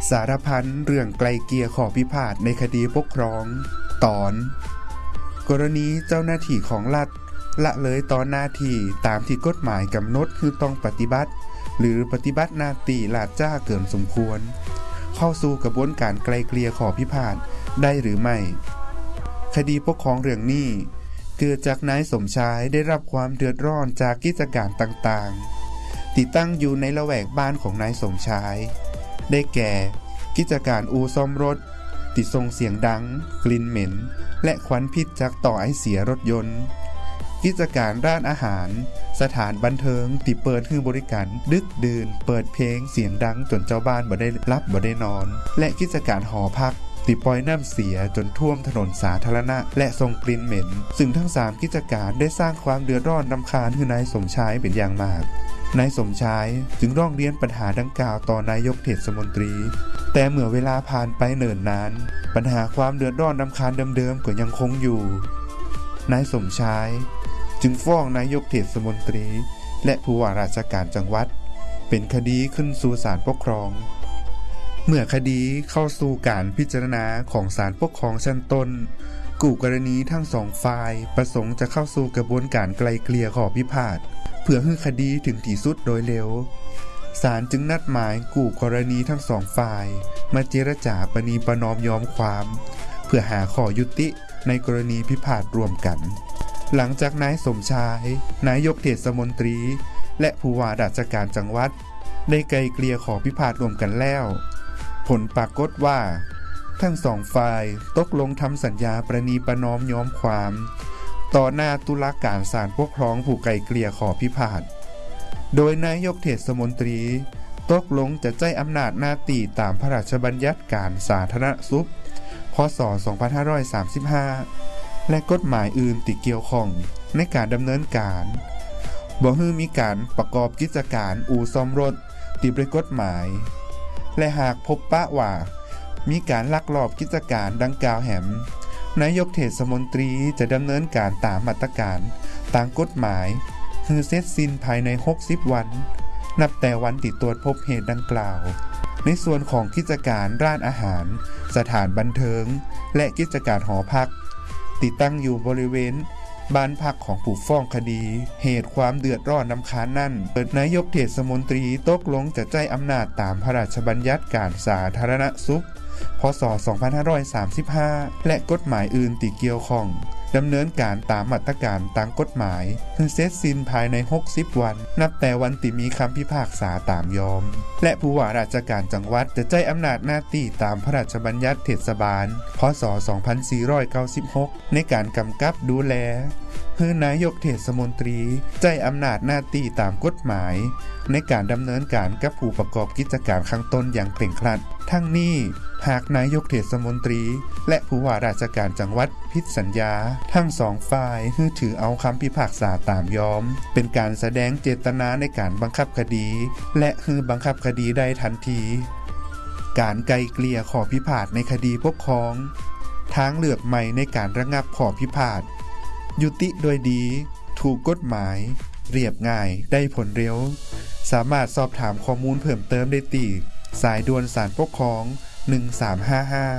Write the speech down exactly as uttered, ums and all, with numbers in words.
สารพันเรื่องไกลเกลี่ยข้อพิพาทในคดีปกครองตอนกรณีเจ้าหน้าที่ของรัฐละเลยต่อหน้าที่ตามที่กฎหมายกำหนดคือต้องปฏิบัติหรือปฏิบัติหน้าที่ลาดจ้าเกินสมควรเข้าสู่กระบวนการไกลเกลี่ยข้อพิพาทได้หรือไม่คดีปกครองเรื่องนี้เกิดจากนายสมชายได้รับความเดือดร้อนจากกิจการต่างๆที่ตั้งอยู่ในละแวกบ้านของนายสมชายได้แก่กิจการอู่ซ่อมรถติดส่งเสียงดังกลิ่นเหม็นและควันพิษจากต่อไอเสียรถยนต์กิจการร้านอาหารสถานบันเทิงที่เปิดให้บริการดึกดื่นเปิดเพลงเสียงดังจนเจ้าบ้านบ่ได้รับบ่ได้นอนและกิจการหอพักที่ปล่อยน้ำเสียจนท่วมถนนสาธารณะและส่งกลิ่นเหม็นซึ่งทั้งสามกิจการได้สร้างความเดือดร้อนรำคาญให้นายสมชายเป็นอย่างมากนายสมชายจึงร้องเรียนปัญหาดังกล่าวต่อนายกเทศมนตรีแต่เมื่อเวลาผ่านไปเนิ่นนานปัญหาความเดือดร้อนรำคาญเดิมๆก็ยังคงอยู่นายสมชายจึงฟ้องนายกเทศมนตรีและผู้ว่าราชการจังหวัดเป็นคดีขึ้นสู่ศาลปกครองเมื่อคดีเข้าสู่การพิจารณาของศาลปกครองชั้นต้นคู่กรณีทั้งสองฝ่ายประสงค์จะเข้าสู่กระบวนการไกลเกลี่ยข้อพิพาทเพื่อให้คดีถึงที่สุดโดยเร็วศาลจึงนัดหมายคู่กรณีทั้งสองฝ่ายมาเจรจาประนีประนอมยอมความเพื่อหาข้อยุติในกรณีพิพาทร่วมกันหลังจากนายสมชายนายกเทศมนตรีและผู้ว่าราชการจังหวัดได้ไกลเกลี่ยข้อพิพาทร่วมกันแล้วผลปรากฏว่าทั้งสองฝ่ายตกลงทำสัญญาประนีประนอมยอมความต่อหน้าตุลาการศาลปกครองผู้ไกลเกลี่ยข้อพิพาทโดยนายกเทศมนตรีตกลงจะใช้อำนาจหน้าที่ตามพระราชบัญญัติการสาธารณสุขพ.ศ. สองพันห้าร้อยสามสิบห้าและกฎหมายอื่นที่เกี่ยวข้องในการดำเนินการบ่ให้มีการประกอบกิจการอู่ซ่อมรถที่ผิดกฎหมายและหากพบปะว่ามีการลักลอบกิจการดังกล่าวแหมนายกเทศมนตรีจะดำเนินการตามมาตรการตามกฎหมายคือเสร็จสิ้นภายในหกสิบวันนับแต่วันที่ตรวจพบเหตุดังกล่าวในส่วนของกิจการร้านอาหารสถานบันเทิงและกิจการหอพักติดตั้งอยู่บริเวณบ้านพักของผู้ฟ้องคดีเหตุความเดือดร้อนรำคาญนั่นเปิดนายกเทศมนตรีตกลงจะใช้อำนาจตามพระราชบัญญัติการสาธารณสุขพ.ศ. สองพันห้าร้อยสามสิบห้าและกฎหมายอื่นที่เกี่ยวข้องดำเนินการตามมาตรการตามกฎหมายคือเสร็จสิ้นภายในหกสิบวันนับแต่วันที่มีคำพิพากษาตามยอมและผู้ว่าราชการจังหวัดจะใช้อำนาจหน้าที่ตามพระราชบัญญัติเทศบาลพ.ศ. สองพันสี่ร้อยเก้าสิบหกในการกำกับดูแลคือนายกเทศมนตรีใช้อำนาจหน้าที่ตามกฎหมายในการดำเนินการกับผู้ประกอบกิจการข้างต้นอย่างเคร่งครัดทั้งนี้หากนายกเทศมนตรีและผู้ว่าราชการจังหวัดผิดสัญญาทั้งสองฝ่ายให้ถือเอาคำพิพากษาตามยอมเป็นการแสดงเจตนาในการบังคับคดีและให้บังคับคดีได้ทันทีการไกลเกลี่ยข้อพิพาทในคดีปกครองทางเลือกใหม่ในการระงับข้อพิพาทยุติโดยดีถูกกฎหมายเรียบง่ายได้ผลเร็วสามารถสอบถามข้อมูลเพิ่มเติมได้ที่สายด่วนศาลปกครองหนึ่งสามห้าห้า